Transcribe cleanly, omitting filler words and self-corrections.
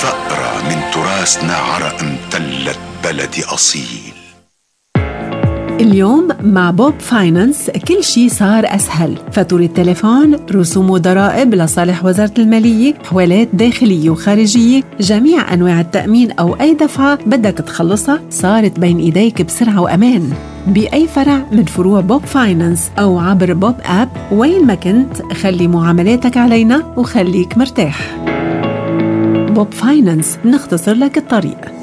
ثأرة من تراثنا عرق امتلت بلدي أصيل. اليوم مع بوب فاينانس كل شي صار أسهل. فاتورة التليفون، رسوم وضرائب لصالح وزارة المالية، حوالات داخلية وخارجية، جميع أنواع التأمين أو أي دفعة بدك تخلصها صارت بين إيديك بسرعة وأمان بأي فرع من فروع بوب فاينانس أو عبر بوب آب. وين ما كنت خلي معاملاتك علينا وخليك مرتاح. بوب فاينانس نختصر لك الطريق.